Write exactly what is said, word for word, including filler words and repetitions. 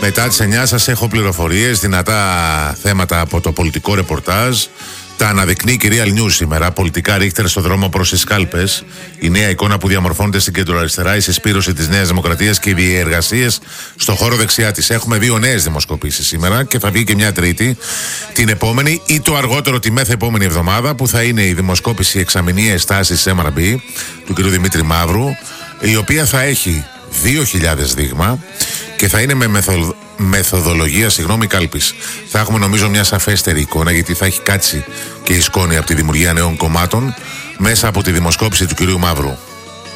Μετά τις εννιά σας έχω πληροφορίες, δυνατά θέματα από το πολιτικό ρεπορτάζ. Τα αναδεικνύει η κυρία News σήμερα. Πολιτικά ρίχτερ στο δρόμο προς τις κάλπες. Η νέα εικόνα που διαμορφώνεται στην κεντροαριστερά, η συσπήρωση της Νέας Δημοκρατίας και οι διεργασίες στο χώρο δεξιά της. Έχουμε δύο νέες δημοσκοπήσεις σήμερα και θα βγει και μια τρίτη την επόμενη ή το αργότερο τη μέθε επόμενη εβδομάδα, που θα είναι η δημοσκόπηση εξαμηνιαίες τάσεις εμ αρ μπι του κυρίου Δημήτρη Μαύρου, η οποία θα έχει δύο χιλιάδες δείγμα και θα είναι με μεθοδ... μεθοδολογία συγγνώμη κάλπης. Θα έχουμε νομίζω μια σαφέστερη εικόνα, γιατί θα έχει κάτσει και η σκόνη από τη δημιουργία νέων κομμάτων μέσα από τη δημοσκόπηση του κυρίου Μαύρου.